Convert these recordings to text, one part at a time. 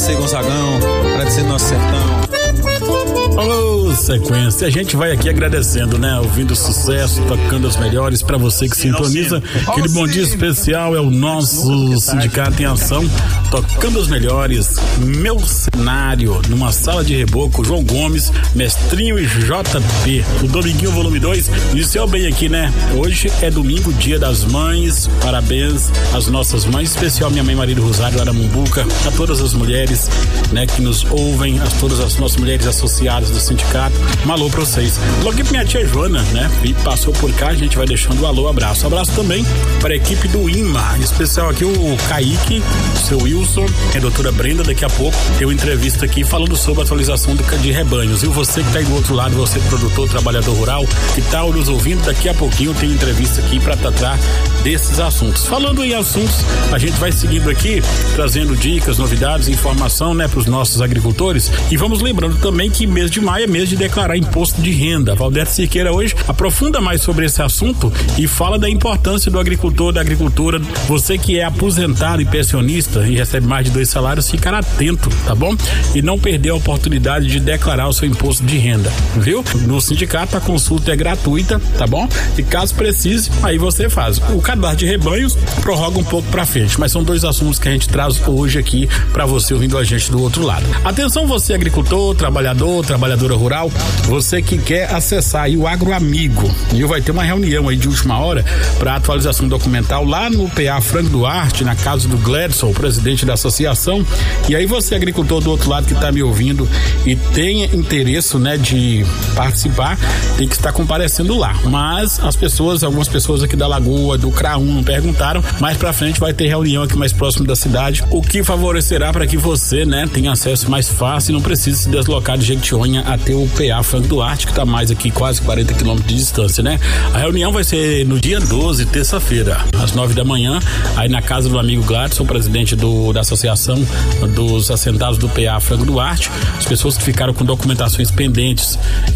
Agradecer Gonzagão, agradecer nosso sertão. Alô, sequência, a gente vai aqui agradecendo, né? Ouvindo sucesso, tocando as melhores pra você que sintoniza. Aquele bom dia especial é o nosso Sindicato em Ação, tocando as melhores. Meu cenário, numa sala de reboco, João Gomes, Mestrinho e JP. O Dominguinho Volume 2, iniciou bem aqui, né? Hoje é domingo, dia das mães. Parabéns às nossas mães, especial minha mãe Maria do Rosário Aramumbuca, a todas as mulheres, né, que nos ouvem, a todas as nossas mulheres associadas do sindicato. Um alô pra vocês. Logo pra minha tia Joana, né? E passou por cá, a gente vai deixando um alô, abraço. Abraço também para a equipe do IMA, em especial aqui o Kaique, o seu Wilson, a doutora Brenda. Daqui a pouco tem uma entrevista aqui falando sobre a atualização de rebanhos. E você que tá aí do outro lado, você produtor, trabalhador rural, que tá nos ouvindo, daqui a pouquinho tem entrevista aqui para tratar desses assuntos. Falando em assuntos, a gente vai seguindo aqui, trazendo dicas, novidades, informação, né, para os nossos agricultores. E vamos lembrando também que mês de maio é mês de declarar imposto de renda. Valdete Cirqueira hoje aprofunda mais sobre esse assunto e fala da importância do agricultor, da agricultura. Você que é aposentado e pensionista e recebe mais de 2 salários, ficar atento, tá bom? E não perder a oportunidade de declarar o seu imposto de renda, viu? No sindicato a consulta é gratuita, tá bom? E caso precise, aí você faz. O cadastro de rebanhos prorroga um pouco pra frente, mas são 2 assuntos que a gente traz hoje aqui pra você ouvindo a gente do outro lado. Atenção, você agricultor, trabalhador, trabalhadora rural, você que quer acessar aí o AgroAmigo, e vai ter uma reunião aí de última hora para atualização documental lá no PA Franco Duarte, na casa do Gledson, presidente da associação. E aí você agricultor do outro lado que tá me ouvindo e tem interesse, né, de participar, tem que estar comparecendo lá. Mas algumas pessoas aqui da Lagoa, do CRA1 não perguntaram. Mais pra frente vai ter reunião aqui mais próximo da cidade, o que favorecerá para que você, né, tenha acesso mais fácil e não precise se deslocar de Jequitinhonha até o PA Franco Duarte, que tá mais aqui, quase 40 quilômetros de distância, né? A reunião vai ser no dia 12, terça-feira, às 9 da manhã, aí na casa do amigo Gladson, presidente da associação dos assentados do PA Franco Duarte. As pessoas que ficaram com documentações pendentes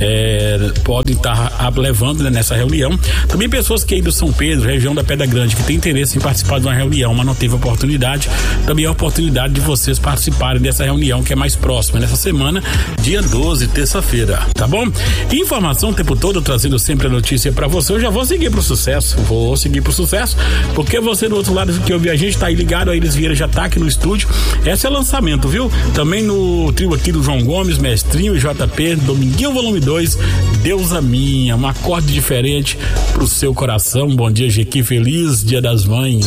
podem estar levando, né, nessa reunião. Também pessoas que aí do São Pedro, região da Pedra Grande, que tem interesse em participar de uma reunião, mas não teve oportunidade, também é a oportunidade de vocês participarem dessa reunião que é mais próxima, nessa semana, dia 12, terça-feira, tá bom? E informação o tempo todo, trazendo sempre a notícia pra você. Eu já vou seguir pro sucesso, porque você do outro lado que ouve a gente, tá aí ligado, a Iris Vieira já tá aqui no estúdio. Esse é lançamento, viu? Também no trio aqui do João Gomes, Mestrinho e JP, Dominguinho Volume 2, Deusa Minha, um acorde diferente pro seu coração. Bom dia, Jequi, feliz Dia das Mães.